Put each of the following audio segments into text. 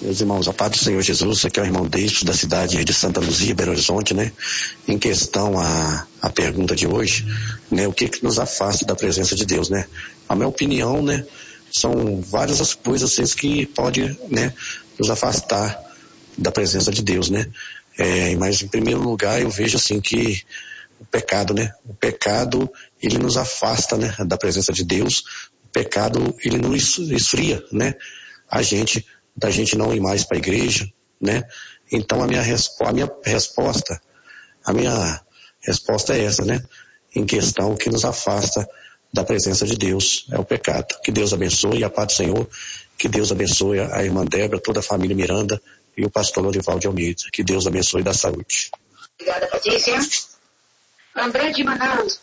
Meus irmãos, a paz do Senhor Jesus, aqui é o irmão Deixo, da cidade de Santa Luzia, Belo Horizonte, né? Em questão a pergunta de hoje, né? O que nos afasta da presença de Deus, né? A minha opinião, né? São várias as coisas assim, que podem, né? Nos afastar da presença de Deus, né? Mas em primeiro lugar eu vejo assim que o pecado, né? O pecado, ele nos afasta, né? Da presença de Deus. O pecado, ele nos esfria, né? Da gente não ir mais para a igreja, né? Então a minha resposta é essa, né? Em questão que nos afasta da presença de Deus, é o pecado. Que Deus abençoe, a paz do Senhor, que Deus abençoe a irmã Débora, toda a família Miranda e o pastor Lorival de Almeida. Que Deus abençoe e dá saúde. Obrigada, Patrícia. André de Manaus.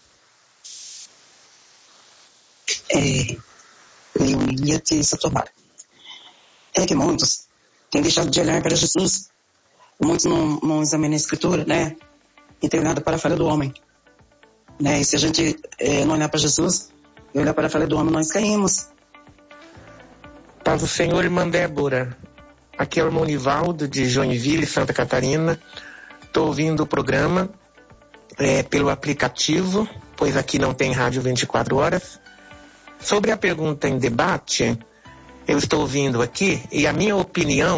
Leonília de Satobar. É que muitos têm deixado de olhar para Jesus, muitos não examinam a Escritura, né? E tem olhado para a falha do homem, né? E se a gente não olhar para Jesus e olhar para a falha do homem, nós caímos. Paz do Senhor, irmã Débora. Aqui é o irmão Nivaldo, de Joinville, Santa Catarina. Estou ouvindo o programa pelo aplicativo, pois aqui não tem rádio 24 horas. Sobre a pergunta em debate, eu estou ouvindo aqui, e a minha opinião